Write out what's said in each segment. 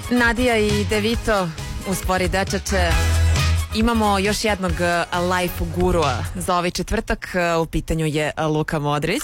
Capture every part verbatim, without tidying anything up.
Nadija i Devito, uspori dečače. Imamo još jednog life gurua za ovaj četvrtak. U pitanju je Luka Modrić.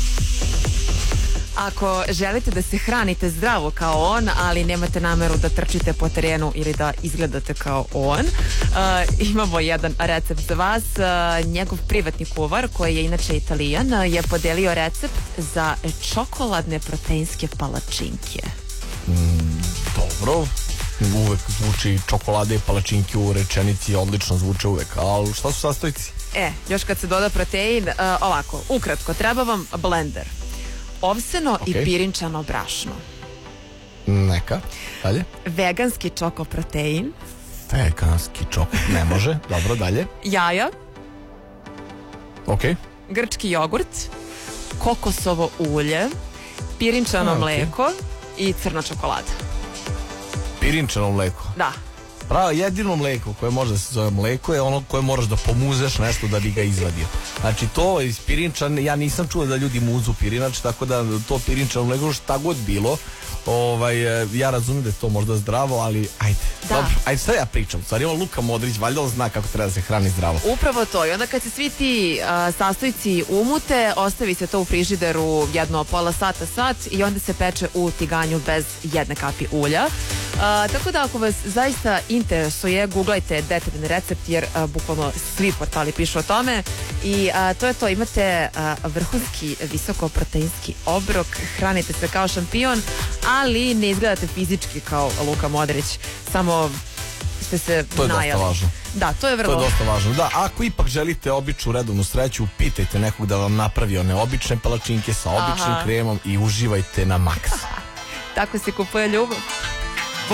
Ako želite da se hranite zdravo kao on, ali nemate nameru da trčite po terenu ili da izgledate kao on, uh, imamo jedan recept za vas. Uh, njegov privatni kuvar, koji je inače Italijan, uh, je podelio recept za čokoladne proteinske palačinke. Mm, dobro. Uvek zvuči čokolade i palačinke u rečenici, odlično zvuče uvek. Ali šta su sastojci? E, još kad se doda protein, uh, ovako, ukratko, treba vam blender, ovseno okay. i pirinčano brašno. Neka, dalje. Veganski čokoprotein. Veganski čoko, ne može, dobro, dalje. Jaja. Ok. Grčki jogurt, kokosovo ulje, pirinčano A, okay. mleko i crna čokolada. Pirinčano mleko? Da. Pravo, jedino mleko koje može da se zove mleko je ono koje moraš da pomuzeš nešto da bi ga izvadio. Znači to iz pirinčan, ja nisam čuo da ljudi muzu pirinač, tako da to pirinčano mleko šta god bilo, ovaj, ja razumijem da je to možda zdravo, ali ajde, da. Dobro, ajde sad ja pričam, stvari on Luka Modrić valjda on zna kako treba da se hrani zdravo. Upravo to, i onda kad se svi ti uh, sastojci umute, ostavi se to u frižideru jedno pola sata, sat i onda se peče u tiganju bez jedne kapi ulja. Uh, tako da ako vas zaista interesuje, googlajte detaljni recept jer uh, bukvalno svi portali pišu o tome i uh, to je to, imate uh, vrhunski visokoproteinski obrok, hranite se kao šampion, ali ne izgledate fizički kao Luka Modrić, samo ste se najali. To je najali. Dosta važno. Da, to je vrlo. To je dosta važno. Da, ako ipak želite običnu redovnu sreću, pitajte nekog da vam napravi one obične palačinke sa običnim Aha. kremom i uživajte na maks. Tako se kupuje ljubav.